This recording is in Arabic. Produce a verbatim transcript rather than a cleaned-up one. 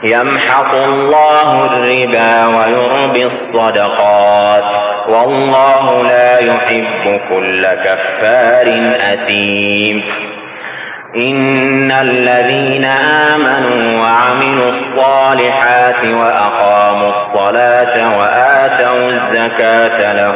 يمحق الله الربا ويربي الصدقات والله لا يحب كل كفار أثيم. إن الذين آمنوا وعملوا الصالحات وأقاموا الصلاة وآتوا الزكاة لهم